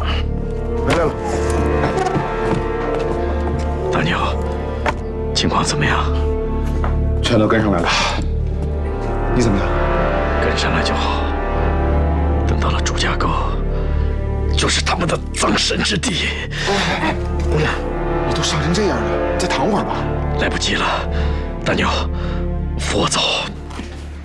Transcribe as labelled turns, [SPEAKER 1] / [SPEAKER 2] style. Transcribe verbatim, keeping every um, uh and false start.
[SPEAKER 1] 回来了。
[SPEAKER 2] 大牛，情况怎么样？
[SPEAKER 1] 全都跟上来了。你怎么样？
[SPEAKER 2] 跟上来就好。等到了朱家沟，就是他们的葬身之地。
[SPEAKER 1] 哎哎，不是，你都伤成这样了，再躺会儿吧。
[SPEAKER 2] 来不及了，大牛，扶我走。